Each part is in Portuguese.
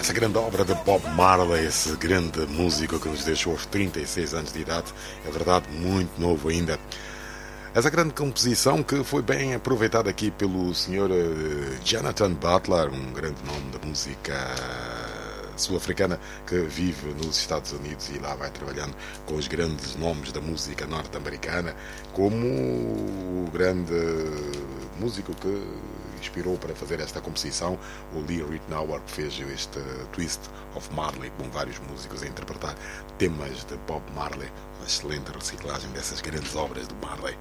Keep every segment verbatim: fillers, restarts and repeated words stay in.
Essa grande obra de Bob Marley, esse grande músico que nos deixou aos trinta e seis anos de idade, é verdade, muito novo ainda. Essa grande composição que foi bem aproveitada aqui pelo senhor Jonathan Butler, um grande nome da música sul-africana que vive nos Estados Unidos e lá vai trabalhando com os grandes nomes da música norte-americana, como o grande músico que inspirou para fazer esta composição, o Lee Ritenour, que fez este Twist of Marley, com vários músicos a interpretar temas de Bob Marley, uma excelente reciclagem dessas grandes obras de Marley.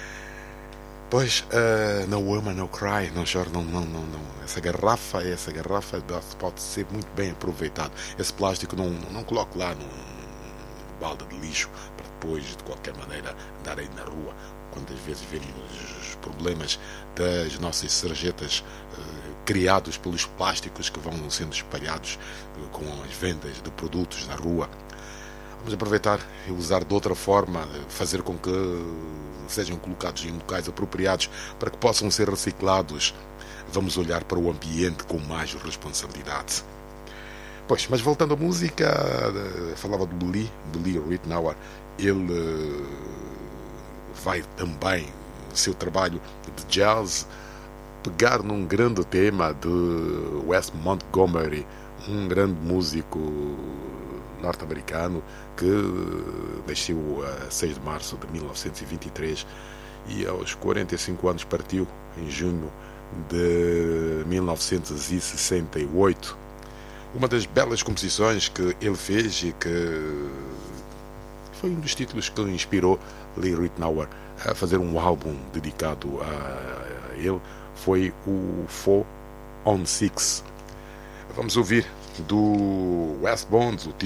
Pois, uh, No Woman, No Cry, não chore, não, não, não, não. Essa garrafa, essa garrafa pode ser muito bem aproveitado. Esse plástico não, não, não coloque lá num balde de lixo para depois, de qualquer maneira, andar aí na rua. Quantas vezes vemos os problemas das nossas sarjetas uh, criados pelos plásticos que vão sendo espalhados uh, com as vendas de produtos na rua. Vamos aproveitar e usar de outra forma, fazer com que sejam colocados em locais apropriados para que possam ser reciclados. Vamos olhar para o ambiente com mais responsabilidade. Pois, mas voltando à música, falava do Lee, do Lee Ritenour. Ele vai também, no seu trabalho de jazz, pegar num grande tema de Wes Montgomery, um grande músico norte-americano que nasceu a seis de março de mil novecentos e vinte e três e aos quarenta e cinco anos partiu em junho de mil novecentos e sessenta e oito. Uma das belas composições que ele fez e que foi um dos títulos que inspirou Lee Ritenour a fazer um álbum dedicado a ele foi o Four on Six. Vamos ouvir do West Bones, o